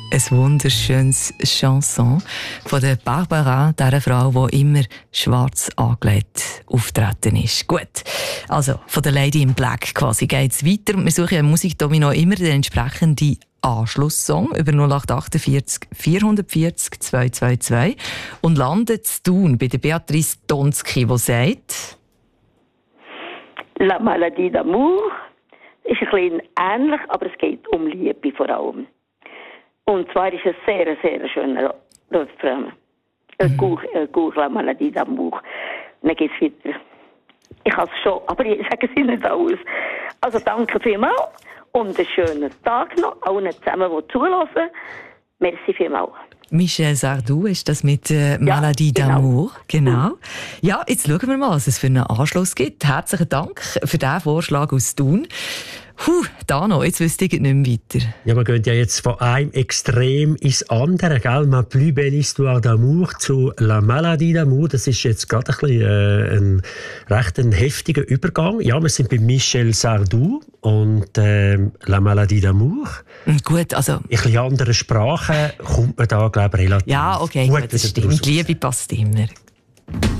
Ein wunderschönes Chanson von der Barbara, dieser Frau, die immer schwarz angelegt auftreten ist. Gut, also von der Lady in Black quasi geht es weiter. Wir suchen im Musikdomino immer den entsprechenden Anschlusssong über 0848 440 222 und landet zu Thun bei der Beatrice Donski, die sagt: La Maladie d'amour ist ein bisschen ähnlich, aber es geht um Liebe vor allem. Und zwar ist es sehr, sehr schöner Refrain. Cours, La Maladie d'amour. Dann geht es weiter. Ich kann es schon, aber ich sage es nicht alles. Also danke vielmals und einen schönen Tag noch. Allen zusammen, die zuhören. Merci vielmals. Michel Sardou ist das mit Maladie d'amour. Genau. Ja, jetzt schauen wir mal, was es für einen Anschluss gibt. Herzlichen Dank für diesen Vorschlag aus Thun. Dano, jetzt wüsste ich nicht mehr weiter. Ja, wir gehen ja jetzt von einem Extrem ins andere, gell? Ma plus belle histoire d'amour zu La Maladie d'amour. Das ist jetzt gerade ein recht heftiger Übergang. Ja, wir sind bei Michel Sardou und La Maladie d'amour. Gut, also... In ein bisschen anderen Sprachen kommt man da, glaube ich, relativ ja, okay, gut, das stimmt. Liebe passt immer.